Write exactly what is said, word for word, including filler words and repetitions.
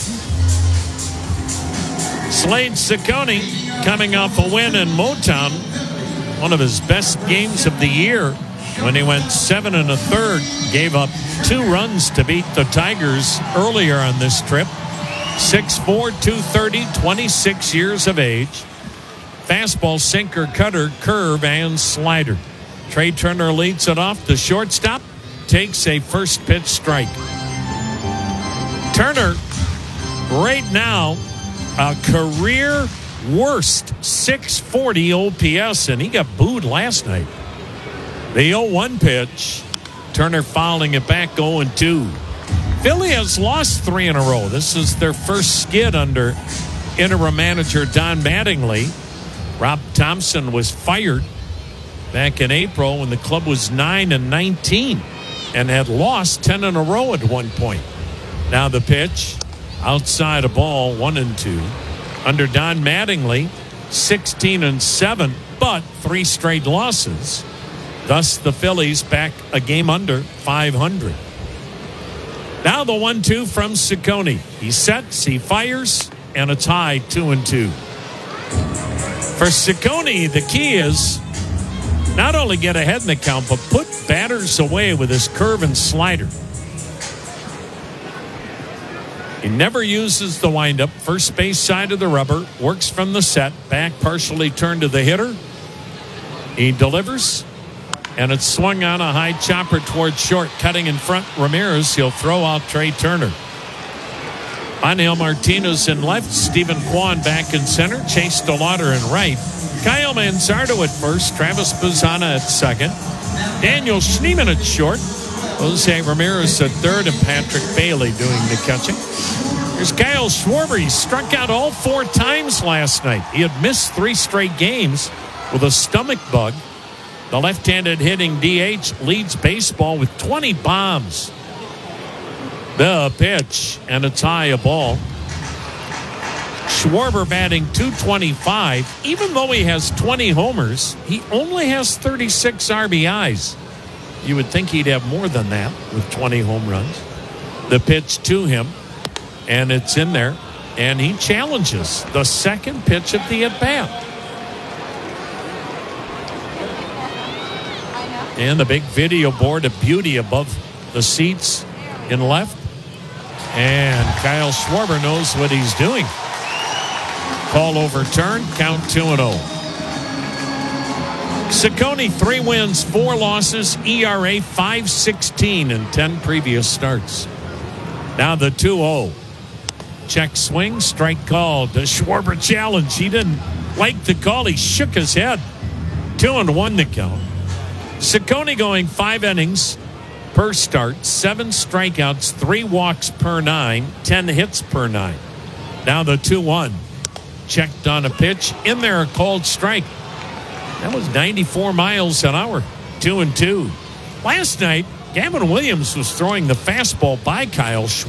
Slade Cecconi coming off a win in Motown. One of his best games of the year when he went seven and a third. Gave up two runs to beat the Tigers earlier on this trip. six four, two thirty, twenty-six years of age. Fastball, sinker, cutter, curve, and slider. Trey Turner leads it off. The shortstop takes a first pitch strike. Turner, right now, a career worst six forty O P S, and he got booed last night. The oh one pitch. Turner fouling it back oh and two. Philly has lost three in a row. This is their first skid under interim manager Don Mattingly. Rob Thompson was fired back in April when the club was nine and nineteen and had lost ten in a row at one point. Now the pitch, outside a ball, one and two. Under Don Mattingly, sixteen and seven, but three straight losses. Thus the Phillies back a game under five hundred. Now the one two from Cecconi. He sets, he fires, and it's high, two and two. For Cecconi, the key is not only get ahead in the count, but put batters away with his curve and slider. He never uses the windup. First base side of the rubber. Works from the set. Back partially turned to the hitter. He delivers. And it's swung on a high chopper towards short. Cutting in front, Ramirez. He'll throw out Trey Turner. Angel Martinez in left. Stephen Kwan back in center. Chase DeLauder in right. Kyle Manzardo at first. Travis Bazzana at second. Daniel Schneemann at short. Jose Ramirez at third. And Patrick Bailey doing the catching. Here's Kyle Schwarber. He struck out all four times last night. He had missed three straight games with a stomach bug. The left-handed hitting D H leads baseball with twenty bombs. The pitch, and it's high, a ball. Schwarber batting two twenty-five. Even though he has twenty homers, he only has thirty-six R B Is. You would think he'd have more than that with twenty home runs. The pitch to him, and it's in there, and he challenges the second pitch of the at-bat. And the big video board of beauty above the seats in left. And Kyle Schwarber knows what he's doing. Call overturned, count two and oh. Cecconi, three wins, four losses, E R A five sixteen in ten previous starts. Now the two oh. Check swing, strike called. The Schwarber challenge. He didn't like the call. He shook his head. Two and one to count. Cecconi going five innings per start, seven strikeouts, three walks per nine, ten hits per nine. Now the two one. Checked on a pitch. In there, a called strike. That was ninety-four miles an hour. Two and two. Last night, Gavin Williams was throwing the fastball by Kyle Schwarber.